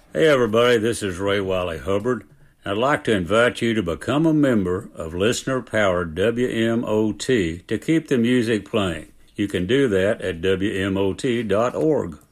Hey everybody, this is Ray Wiley Hubbard. I'd like to invite you to become a member of Listener Powered WMOT to keep the music playing. You can do that at WMOT.org.